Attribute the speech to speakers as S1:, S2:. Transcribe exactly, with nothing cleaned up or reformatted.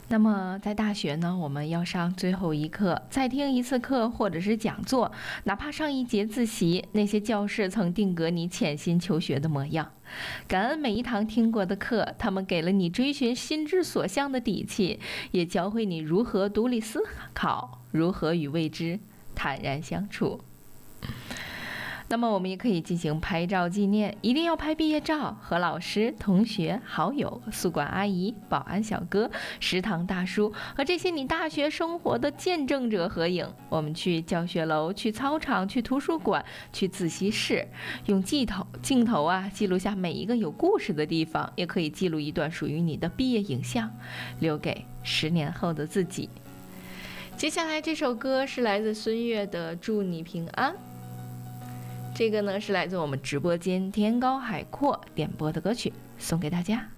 S1: 那么在大学呢，我们要上最后一课，再听一次课或者是讲座，哪怕上一节自习，那些教室曾定格你潜心求学的模样。感恩每一堂听过的课，他们给了你追寻心之所向的底气，也教会你如何独立思考，如何与未知坦然相处。那么我们也可以进行拍照纪念，一定要拍毕业照，和老师、同学、好友、宿管阿姨、保安小哥、食堂大叔和这些你大学生活的见证者合影。我们去教学楼，去操场，去图书馆，去自习室，用镜头镜头啊记录下每一个有故事的地方，也可以记录一段属于你的毕业影像，留给十年后的自己。接下来这首歌是来自孙悦的《祝你平安》。这个呢是来自我们直播间天高海阔点播的歌曲，送给大家。